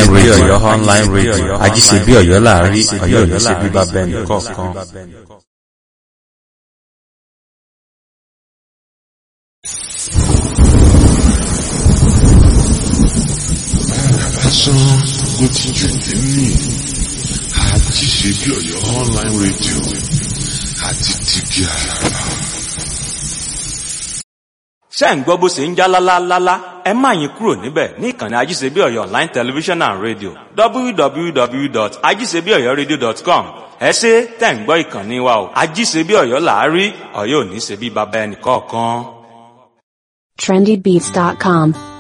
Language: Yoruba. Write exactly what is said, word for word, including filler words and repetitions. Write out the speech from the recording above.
radio, online radio, Ajíṣebí Ọ̀yọ́ láàárín, Ọ̀yọ́ Ọ̀yọ́ ṣe bíbá bẹ́ẹ̀ nìkọ̀ọ̀kan. Lásán ló ti jù nínú Ajíṣebí Ọ̀yọ́ online radio àti tìgì àràrà. Ṣé ń gbọ́ bó ṣe ń já lálálálá? Ẹ má yín kúrò níbẹ̀ ní ìkànnì Ajíṣebí Ọ̀yọ́ online television and radio w w w dot ajisebi oyo radio dot com. Ẹ ṣé tẹ̀ ń gbọ́ ìkànnì wa o. Ajíṣebí Ọ̀yọ́ làárí, Ọ̀yọ́ ò ní ṣe bí baba ẹnì kọ̀ọ̀kan. trendy beats dot com